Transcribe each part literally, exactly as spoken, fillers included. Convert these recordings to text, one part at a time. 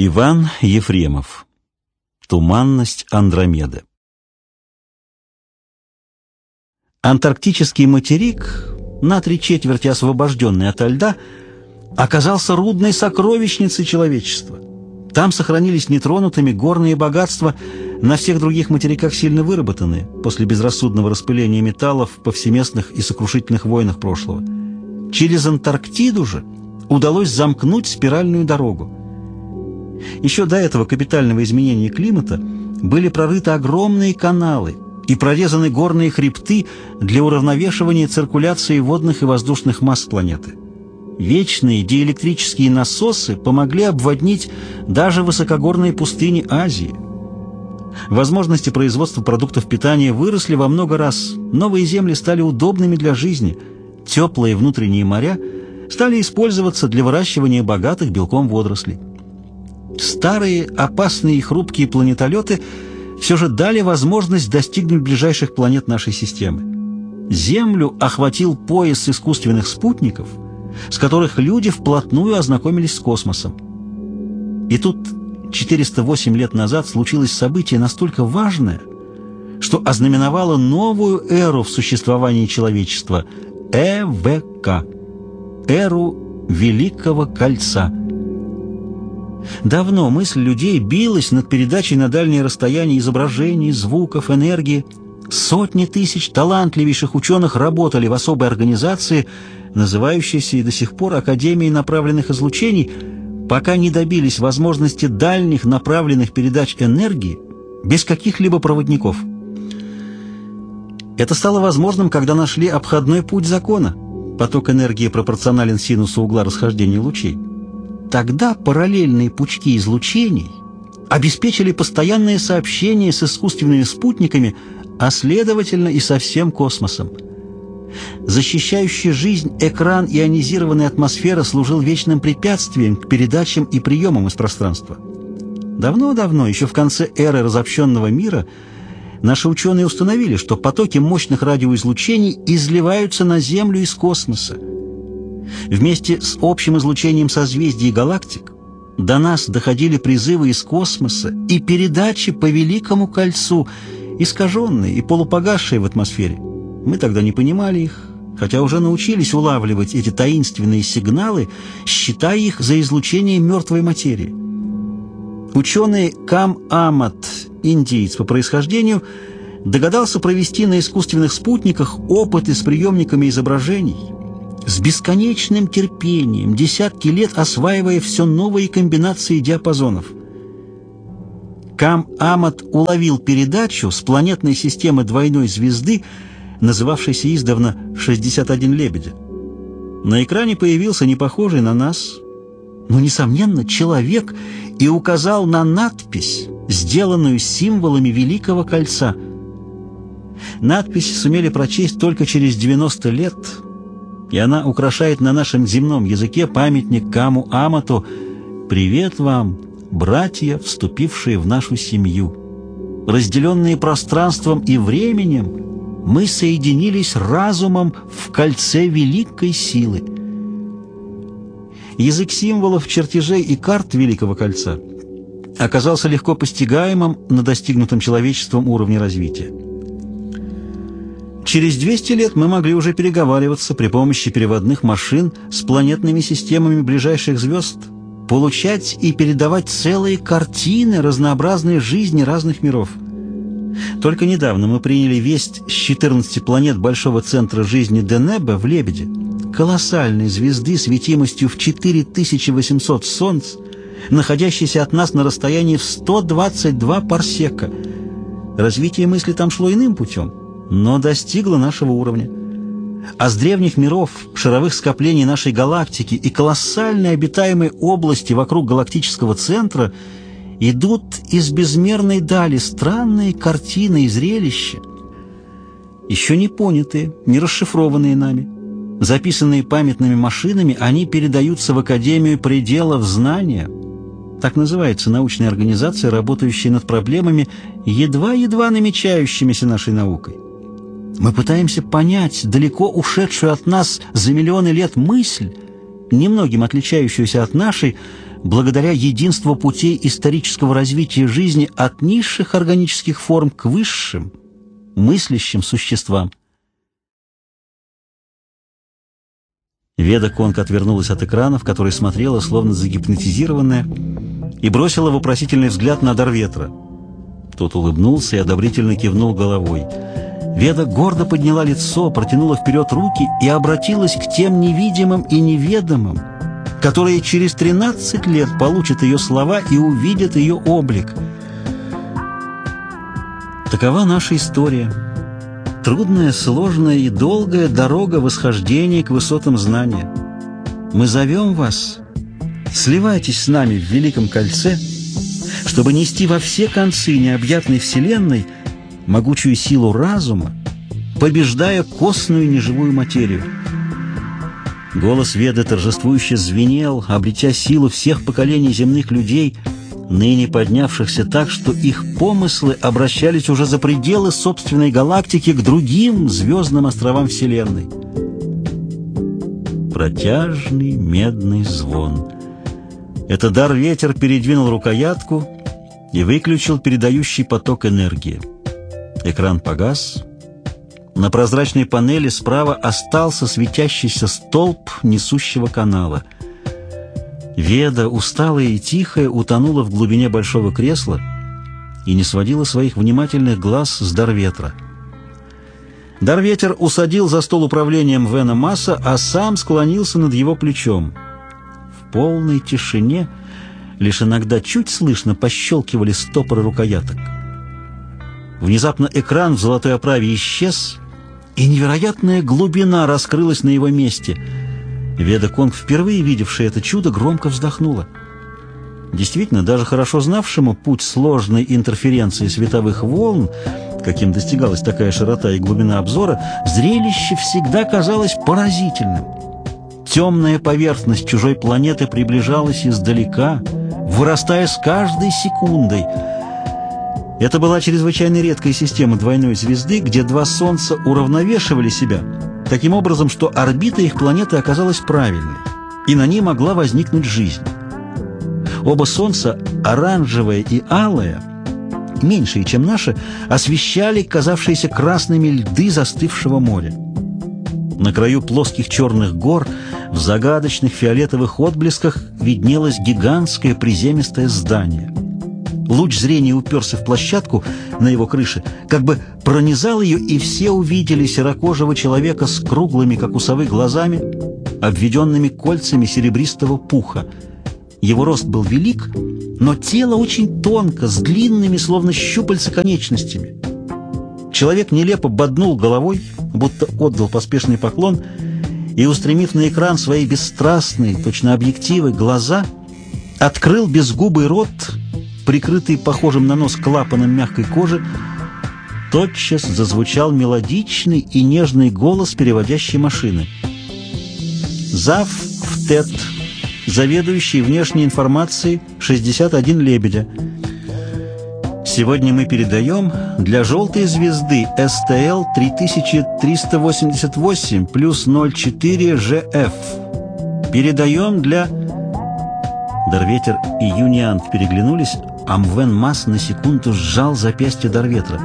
Иван Ефремов. Туманность Андромеды. Антарктический материк, на три четверти освобожденный ото льда, оказался рудной сокровищницей человечества. Там сохранились нетронутыми горные богатства, на всех других материках сильно выработанные после безрассудного распыления металлов в повсеместных и сокрушительных войнах прошлого. Через Антарктиду же удалось замкнуть спиральную дорогу. Еще до этого капитального изменения климата были прорыты огромные каналы и прорезаны горные хребты для уравновешивания циркуляции водных и воздушных масс планеты. Вечные диэлектрические насосы помогли обводнить даже высокогорные пустыни Азии. Возможности производства продуктов питания выросли во много раз, новые земли стали удобными для жизни, теплые внутренние моря стали использоваться для выращивания богатых белком водорослей. Старые, опасные и хрупкие планетолеты все же дали возможность достигнуть ближайших планет нашей системы. Землю охватил пояс искусственных спутников, с которых люди вплотную ознакомились с космосом. И тут четыреста восемь лет назад случилось событие настолько важное, что ознаменовало новую эру в существовании человечества – Э В К, эру Великого Кольца. Давно мысль людей билась над передачей на дальние расстояния изображений, звуков, энергии. Сотни тысяч талантливейших ученых работали в особой организации, называющейся и до сих пор Академией направленных излучений, пока не добились возможности дальних направленных передач энергии без каких-либо проводников. Это стало возможным, когда нашли обходной путь закона. Поток энергии пропорционален синусу угла расхождения лучей. Тогда параллельные пучки излучений обеспечили постоянные сообщения с искусственными спутниками, а следовательно и со всем космосом. Защищающий жизнь экран ионизированной атмосферы служил вечным препятствием к передачам и приемам из пространства. Давно-давно, еще в конце эры разобщенного мира, наши ученые установили, что потоки мощных радиоизлучений изливаются на Землю из космоса. Вместе с общим излучением созвездий и галактик до нас доходили призывы из космоса и передачи по Великому Кольцу, искаженные и полупогасшие в атмосфере. Мы тогда не понимали их, хотя уже научились улавливать эти таинственные сигналы, считая их за излучение мертвой материи. Ученый Кам Амат, индиец по происхождению, догадался провести на искусственных спутниках опыты с приемниками изображений, с бесконечным терпением, десятки лет осваивая все новые комбинации диапазонов. Кам Амат уловил передачу с планетной системы двойной звезды, называвшейся издавна «шестьдесят один лебедя». На экране появился не похожий на нас, но, несомненно, человек, и указал на надпись, сделанную символами Великого Кольца. Надпись сумели прочесть только через девяносто лет, и она украшает на нашем земном языке памятник Каму Амату «Привет вам, братья, вступившие в нашу семью. Разделенные пространством и временем, мы соединились разумом в кольце великой силы». Язык символов, чертежей и карт Великого Кольца оказался легко постигаемым на достигнутом человечеством уровне развития. Через двести лет мы могли уже переговариваться при помощи переводных машин с планетными системами ближайших звезд, получать и передавать целые картины разнообразной жизни разных миров. Только недавно мы приняли весть с четырнадцати планет большого центра жизни Денеба в Лебеде, колоссальной звезды светимостью в четыре тысячи восемьсот солнц, находящейся от нас на расстоянии в сто двадцать два парсека. Развитие мысли там шло иным путем, но достигло нашего уровня. А с древних миров, шаровых скоплений нашей галактики и колоссальной обитаемой области вокруг галактического центра идут из безмерной дали странные картины и зрелища, еще не понятые, не расшифрованные нами. Записанные памятными машинами, они передаются в Академию пределов знания. Так называется научная организация, работающая над проблемами, едва-едва намечающимися нашей наукой. Мы пытаемся понять далеко ушедшую от нас за миллионы лет мысль, немногим отличающуюся от нашей, благодаря единству путей исторического развития жизни от низших органических форм к высшим, мыслящим существам. Веда Конг отвернулась от экрана, в который смотрела, словно загипнотизированная, и бросила вопросительный взгляд на Дарветра. Тот улыбнулся и одобрительно кивнул головой. Веда гордо подняла лицо, протянула вперед руки и обратилась к тем невидимым и неведомым, которые через тринадцать лет получат ее слова и увидят ее облик. Такова наша история. Трудная, сложная и долгая дорога восхождения к высотам знания. Мы зовем вас, сливайтесь с нами в Великом Кольце, чтобы нести во все концы необъятной Вселенной могучую силу разума, побеждая косную неживую материю. Голос Веды торжествующе звенел, обретя силу всех поколений земных людей, ныне поднявшихся так, что их помыслы обращались уже за пределы собственной галактики к другим звездным островам Вселенной. Протяжный медный звон. Это Дарветер передвинул рукоятку и выключил передающий поток энергии. Экран погас. На прозрачной панели справа остался светящийся столб несущего канала. Веда, усталая и тихая, утонула в глубине большого кресла и не сводила своих внимательных глаз с Дарветра. Дарветер усадил за стол управлением Вена Масса, а сам склонился над его плечом. В полной тишине лишь иногда чуть слышно пощелкивали стопоры рукояток. Внезапно экран в золотой оправе исчез, и невероятная глубина раскрылась на его месте. Веда Конг, впервые видевшая это чудо, громко вздохнула. Действительно, даже хорошо знавшему путь сложной интерференции световых волн, каким достигалась такая широта и глубина обзора, зрелище всегда казалось поразительным. Темная поверхность чужой планеты приближалась издалека, вырастая с каждой секундой. Это была чрезвычайно редкая система двойной звезды, где два Солнца уравновешивали себя, таким образом, что орбита их планеты оказалась правильной, и на ней могла возникнуть жизнь. Оба Солнца, оранжевое и алое, меньшие, чем наши, освещали казавшиеся красными льды застывшего моря. На краю плоских черных гор в загадочных фиолетовых отблесках виднелось гигантское приземистое здание. Луч зрения уперся в площадку на его крыше, как бы пронизал ее, и все увидели серокожего человека с круглыми, как у совы, глазами, обведенными кольцами серебристого пуха. Его рост был велик, но тело очень тонко, с длинными, словно щупальца, конечностями. Человек нелепо боднул головой, будто отдал поспешный поклон, и, устремив на экран свои бесстрастные, точно объективы, глаза, открыл безгубый рот, прикрытый похожим на нос клапаном мягкой кожи. Тотчас зазвучал мелодичный и нежный голос переводящей машины. Зав. ВТЭТ, заведующий внешней информацией, шестьдесят один Лебедя. Сегодня мы передаем для желтой звезды эс тэ эл три тысячи триста восемьдесят восемь плюс ноль четыре жэ эф. Передаем для... Дарветер и Юниант переглянулись, а Мвен Масс на секунду сжал запястье Дарветра.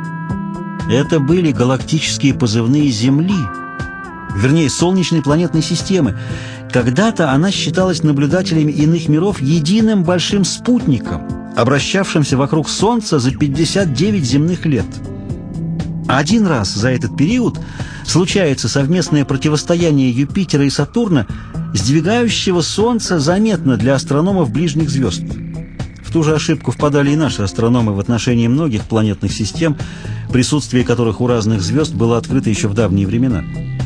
Это были галактические позывные Земли, вернее, Солнечной планетной системы. Когда-то она считалась наблюдателями иных миров единым большим спутником, обращавшимся вокруг Солнца за пятьдесят девять земных лет. Один раз за этот период случается совместное противостояние Юпитера и Сатурна, сдвигающего Солнце заметно для астрономов ближних звезд. В ту же ошибку впадали и наши астрономы в отношении многих планетных систем, присутствие которых у разных звезд было открыто еще в давние времена.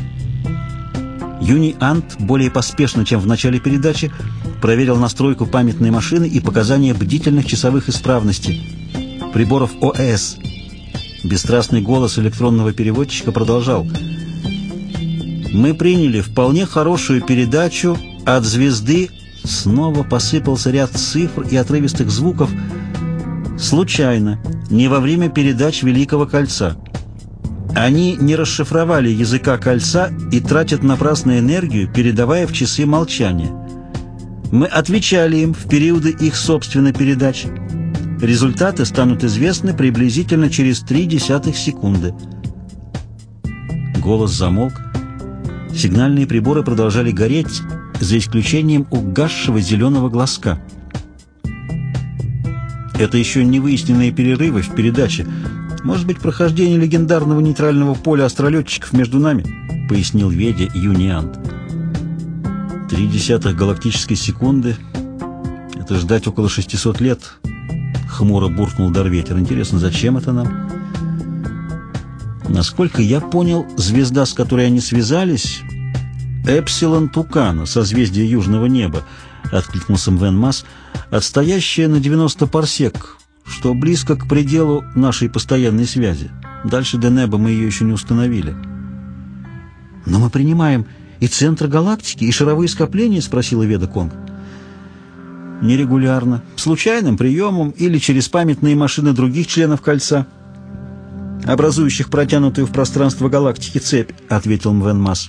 Юни-Ант более поспешно, чем в начале передачи, проверил настройку памятной машины и показания бдительных часовых исправностей приборов о эс. Бесстрастный голос электронного переводчика продолжал: «Мы приняли вполне хорошую передачу от звезды». Снова посыпался ряд цифр и отрывистых звуков. «Случайно, не во время передач Великого Кольца. Они не расшифровали языка кольца и тратят напрасно энергию, передавая в часы молчания. Мы отвечали им в периоды их собственной передачи. Результаты станут известны приблизительно через три десятых секунды. Голос замолк. Сигнальные приборы продолжали гореть, за исключением угасшего зеленого глазка. Это еще не выясненные перерывы в передаче. Может быть, прохождение легендарного нейтрального поля астролетчиков между нами, пояснил Веде Юниант. Три десятых галактической секунды — это ждать около шестисот лет, хмуро буркнул Дарветер. Интересно, зачем это нам? Насколько я понял, звезда, с которой они связались, Эпсилон Тукана, созвездие южного неба, откликнулся Мвен Масс, отстоящая на девяносто парсек, что близко к пределу нашей постоянной связи. Дальше Денеба мы ее еще не установили. Но мы принимаем и центр галактики, и шаровые скопления, спросила Веда Конг. Нерегулярно, случайным приемом или через памятные машины других членов кольца, образующих протянутую в пространство галактики цепь, ответил Мвен Масс.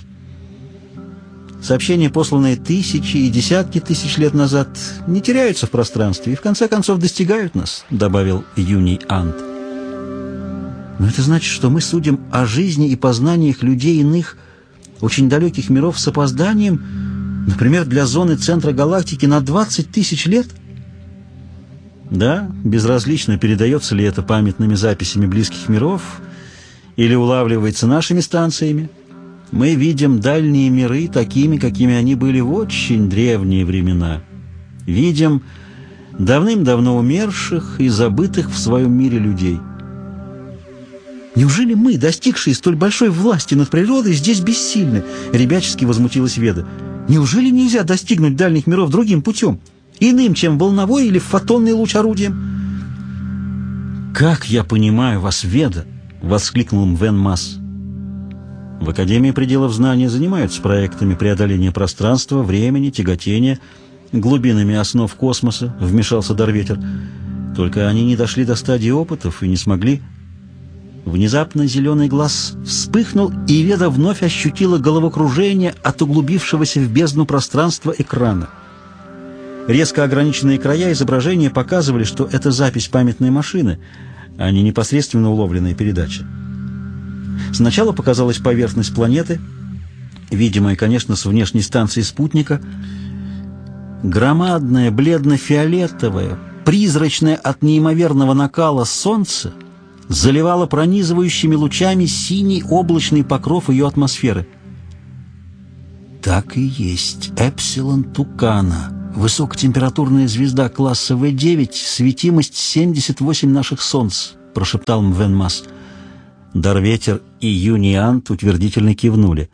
Сообщения, посланные тысячи и десятки тысяч лет назад, не теряются в пространстве и в конце концов достигают нас, добавил Юний Ант. Но это значит, что мы судим о жизни и познаниях людей иных, очень далеких миров с опозданием, например, для зоны центра галактики на двадцать тысяч лет? Да, безразлично, передается ли это памятными записями близких миров или улавливается нашими станциями. Мы видим дальние миры такими, какими они были в очень древние времена. Видим давным-давно умерших и забытых в своем мире людей. «Неужели мы, достигшие столь большой власти над природой, здесь бессильны?» — ребячески возмутилась Веда. «Неужели нельзя достигнуть дальних миров другим путем, иным, чем волновой или фотонный луч орудием?» «Как я понимаю вас, Веда!» — воскликнул Мвен Масс. В Академии пределов знания занимаются проектами преодоления пространства, времени, тяготения, глубинами основ космоса, вмешался Дарветер. Только они не дошли до стадии опытов и не смогли. Внезапно зеленый глаз вспыхнул, и Веда вновь ощутила головокружение от углубившегося в бездну пространства экрана. Резко ограниченные края изображения показывали, что это запись памятной машины, а не непосредственно уловленная передача. Сначала показалась поверхность планеты, видимая, конечно, с внешней станции спутника. Громадное, бледно-фиолетовое, призрачное от неимоверного накала солнце заливало пронизывающими лучами синий облачный покров ее атмосферы. Так и есть. Эпсилон Тукана. Высокотемпературная звезда класса вэ девять, светимость семьдесят восемь наших солнц, прошептал Мвен Масс. Дарветер и Юниант утвердительно кивнули.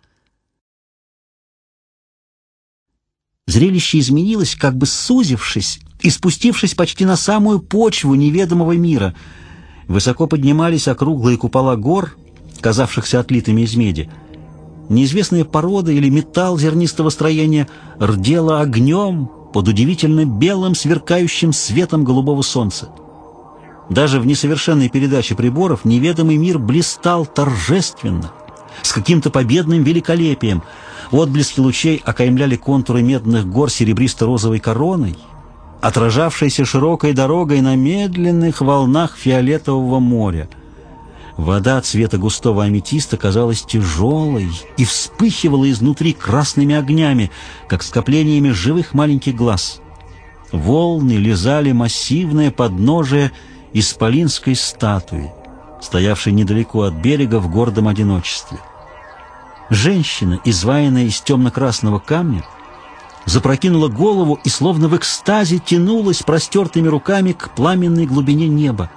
Зрелище изменилось, как бы сузившись и спустившись почти на самую почву неведомого мира. Высоко поднимались округлые купола гор, казавшихся отлитыми из меди. Неизвестная порода или металл зернистого строения рдела огнем под удивительно белым, сверкающим светом голубого солнца. Даже в несовершенной передаче приборов неведомый мир блистал торжественно, с каким-то победным великолепием. Отблески лучей окаймляли контуры медных гор серебристо-розовой короной, отражавшейся широкой дорогой на медленных волнах фиолетового моря. Вода цвета густого аметиста казалась тяжелой и вспыхивала изнутри красными огнями, как скоплениями живых маленьких глаз. Волны лизали массивное подножие исполинской статуи, стоявшей недалеко от берега в гордом одиночестве. Женщина, изваянная из темно-красного камня, запрокинула голову и словно в экстазе тянулась простертыми руками к пламенной глубине неба.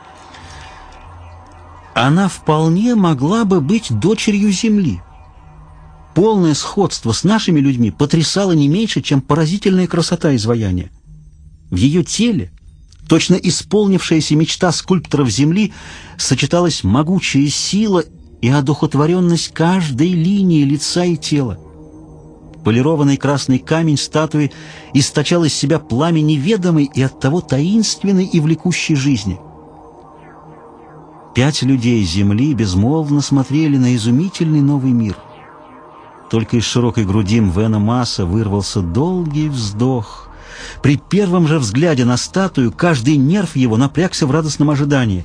Она вполне могла бы быть дочерью Земли. Полное сходство с нашими людьми потрясало не меньше, чем поразительная красота изваяния. В ее теле, точно исполнившаяся мечта скульпторов Земли, сочеталась могучая сила и одухотворенность каждой линии лица и тела. Полированный красный камень статуи источал из себя пламя неведомой и оттого таинственной и влекущей жизни. Пять людей Земли безмолвно смотрели на изумительный новый мир. Только из широкой груди Мвена Масса вырвался долгий вздох, При первом же взгляде на статую каждый нерв его напрягся в радостном ожидании.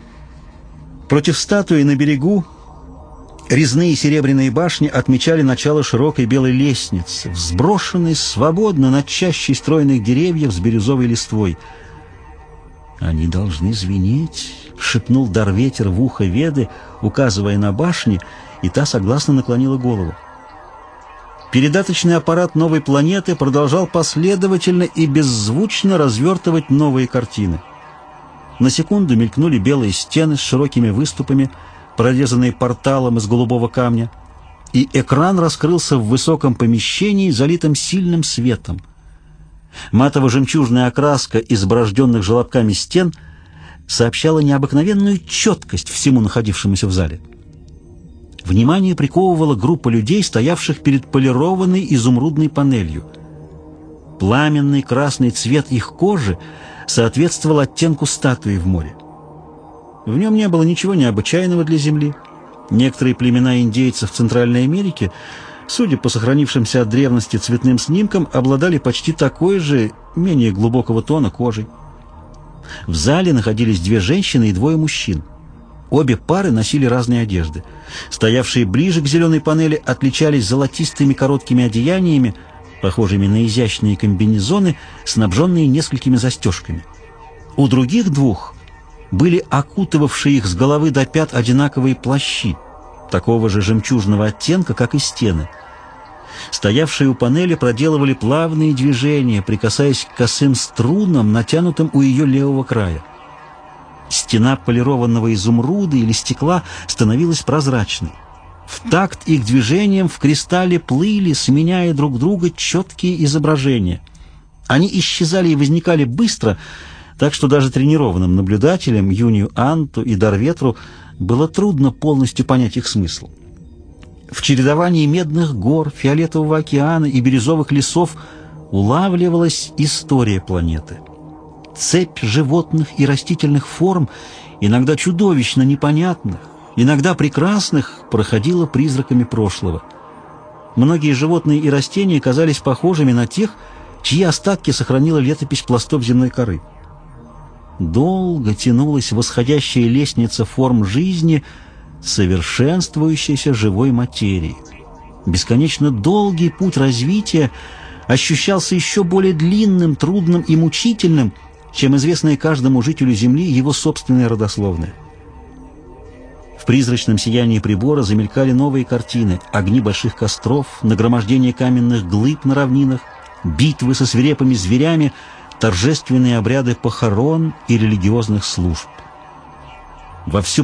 Против статуи на берегу резные серебряные башни отмечали начало широкой белой лестницы, взброшенной свободно над чащей стройных деревьев с бирюзовой листвой. «Они должны звенеть», — шепнул Дарветер в ухо Веды, указывая на башни, и та согласно наклонила голову. Передаточный аппарат новой планеты продолжал последовательно и беззвучно развертывать новые картины. На секунду мелькнули белые стены с широкими выступами, прорезанные порталом из голубого камня, и экран раскрылся в высоком помещении, залитом сильным светом. Матово-жемчужная окраска изборожденных желобками стен сообщала необыкновенную четкость всему находившемуся в зале. Внимание приковывала группа людей, стоявших перед полированной изумрудной панелью. Пламенный красный цвет их кожи соответствовал оттенку статуи в море. В нем не было ничего необычайного для Земли. Некоторые племена индейцев Центральной Америки, судя по сохранившимся от древности цветным снимкам, обладали почти такой же, менее глубокого тона кожей. В зале находились две женщины и двое мужчин. Обе пары носили разные одежды. Стоявшие ближе к зеленой панели отличались золотистыми короткими одеяниями, похожими на изящные комбинезоны, снабженные несколькими застежками. У других двух были окутывавшие их с головы до пят одинаковые плащи, такого же жемчужного оттенка, как и стены. Стоявшие у панели проделывали плавные движения, прикасаясь к косым струнам, натянутым у ее левого края. Стена полированного изумруда или стекла становилась прозрачной. В такт их движениям в кристалле плыли, сменяя друг друга, четкие изображения. Они исчезали и возникали быстро, так что даже тренированным наблюдателям, Юнию Анту и Дарветру, было трудно полностью понять их смысл. В чередовании медных гор, фиолетового океана и бирюзовых лесов улавливалась история планеты. Цепь животных и растительных форм, иногда чудовищно непонятных, иногда прекрасных, проходила призраками прошлого. Многие животные и растения казались похожими на тех, чьи остатки сохранила летопись пластов земной коры. Долго тянулась восходящая лестница форм жизни, совершенствующейся живой материи. Бесконечно долгий путь развития ощущался еще более длинным, трудным и мучительным, чем известное каждому жителю Земли его собственное родословное. В призрачном сиянии прибора замелькали новые картины: огни больших костров, нагромождение каменных глыб на равнинах, битвы со свирепыми зверями, торжественные обряды похорон и религиозных служб. Во всю